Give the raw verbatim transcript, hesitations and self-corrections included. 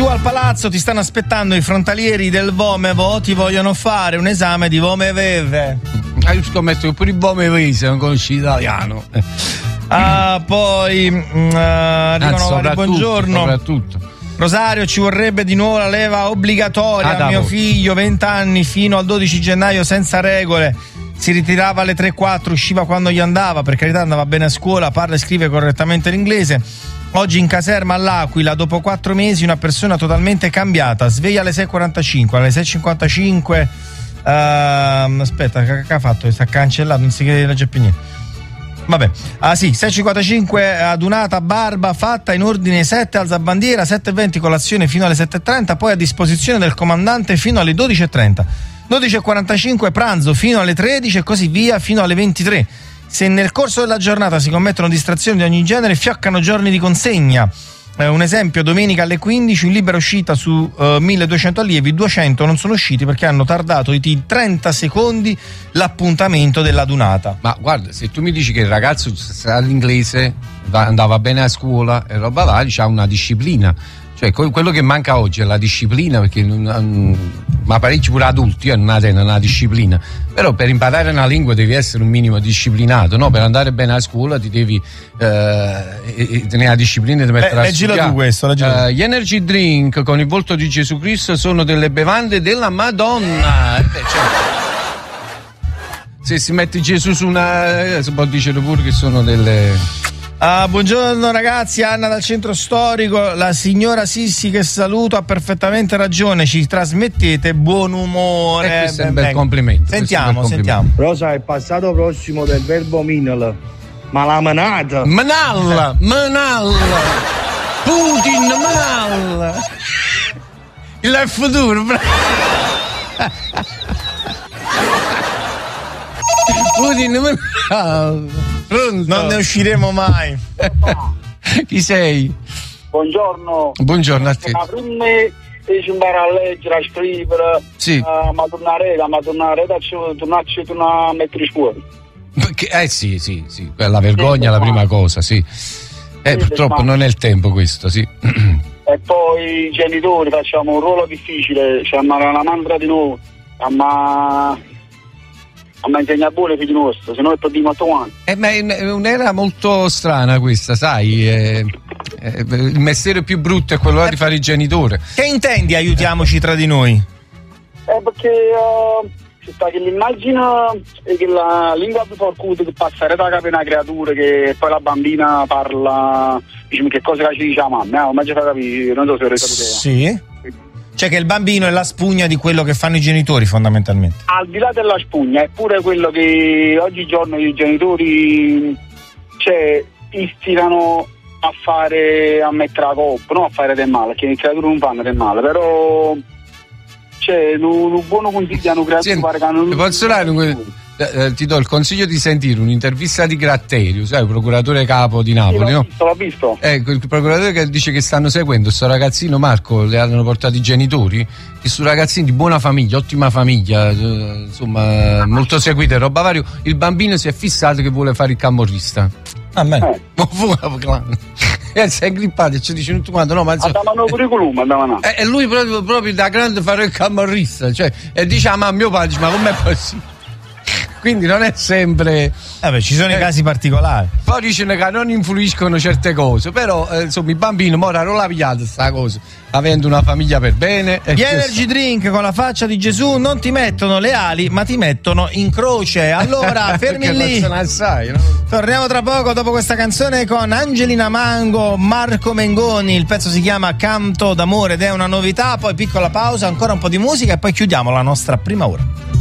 al palazzo ti stanno aspettando i frontalieri del Vomevo, ti vogliono fare un esame di Vomeveve. Ah, io scommetto che pure il Vomeveve se non conosci l'italiano. Ah, poi mh, arrivano vari buongiorno. Soprattutto. Rosario, ci vorrebbe di nuovo la leva obbligatoria. Ah, mio voi. figlio, venti anni, fino al dodici gennaio senza regole. Si ritirava alle tre quattro, usciva quando gli andava, per carità andava bene a scuola, parla e scrive correttamente l'inglese. Oggi in caserma all'Aquila, dopo quattro mesi, una persona totalmente cambiata, sveglia alle sei e quarantacinque, alle sei e cinquantacinque, uh, aspetta, che, che ha fatto? Si è cancellato, non si legge più niente. Vabbè, ah sì, sei e cinquantacinque adunata barba fatta in ordine sette alzabandiera, sette e venti colazione fino alle sette e trenta, poi a disposizione del comandante fino alle dodici e trenta. dodici e quarantacinque pranzo fino alle tredici e così via fino alle ventitré. Se nel corso della giornata si commettono distrazioni di ogni genere, fioccano giorni di consegna. Eh, un esempio, domenica alle quindici in libera uscita su eh, milleduecento allievi, duecento non sono usciti perché hanno tardato di trenta secondi l'appuntamento della dunata. Ma guarda, se tu mi dici che il ragazzo sa l'inglese, andava bene a scuola e roba varia, c'ha una disciplina. Cioè, quello che manca oggi è la disciplina, perché non, ma parecchi pure adulti eh, non hanno una disciplina. Però per imparare una lingua devi essere un minimo disciplinato, no? Per andare bene a scuola ti devi eh, tenere la disciplina di mettere eh, a studiare. Leggilo tu questo, leggilo uh, Gli energy drink con il volto di Gesù Cristo sono delle bevande della Madonna. Eh, beh, cioè, se si mette Gesù su una... Eh, si può dire pure che sono delle... Ah, buongiorno ragazzi, Anna dal centro storico, la signora Sissi che saluto ha perfettamente ragione, ci trasmettete buon umore. E questo ben, è un bel ben. complimento. Sentiamo, bel sentiamo. complimento. Rosa, è il passato prossimo del verbo minal, ma la menata. Manalla, manalla, Putin, manalla. Il futuro, Putin, manalla. Pronto? Non ne usciremo mai. Chi sei? Buongiorno. Buongiorno a te. Ma prima devi imparare a leggere, a scrivere, Sì. uh, ma tornare da, ma tornare da, tornarci a mettere fuori. Eh sì, sì, sì, la vergogna è la prima cosa, sì. Eh, purtroppo non è il tempo questo, sì. E poi i genitori facciamo un ruolo difficile, cioè una mandra di noi, ma a me insegna buono i figli nostri, se no è per di molto anni. Eh, ma è un'era molto strana questa, sai, eh, eh, il mestiere più brutto è quello là di fare il genitore. Che intendi aiutiamoci tra di noi? Eh, perché uh, ci sta che l'immagine è che la lingua più forcuta che passare da capo una creatura che poi la bambina parla, dice che cosa ci dice la mamma, no? Ma ci fa capire, non so se avete capito. Sì. Cioè che il bambino è la spugna di quello che fanno i genitori fondamentalmente. Al di là della spugna è pure quello che oggigiorno i genitori cioè istigano a fare, a mettere la coppa, non a fare del male, perché le creature non fanno del male, però c'è un, un buono consiglio hanno creato. Senti, non posso dare un, eh, ti do il consiglio di sentire un'intervista di Gratterio, sai, il procuratore capo di Napoli, sì, l'ho no? visto, l'ho visto. Ecco, il procuratore che dice che stanno seguendo sto ragazzino Marco, le hanno portato i genitori, che su ragazzini di buona famiglia, ottima famiglia, eh, insomma, molto seguito e roba vario, il bambino si è fissato che vuole fare il camorrista. A me. E si è grippato e ci dice tutto quanto, no, ma andavano curriculum, andavano. E lui proprio, proprio da grande fare il camorrista, cioè, e dice a mamma, mio padre, ma com'è possibile? Quindi non è sempre. Eh beh, ci sono eh, i casi particolari. Poi dicono che non influiscono certe cose, però eh, insomma i bambini ora non l'ha pigliata sta cosa, avendo una famiglia per bene. Gli energy drink con la faccia di Gesù non ti mettono le ali, ma ti mettono in croce. Allora fermi lì. Non assai, no? Torniamo tra poco dopo questa canzone con Angelina Mango, Marco Mengoni. Il pezzo si chiama Canto d'amore ed è una novità. Poi piccola pausa, ancora un po' di musica e poi chiudiamo la nostra prima ora.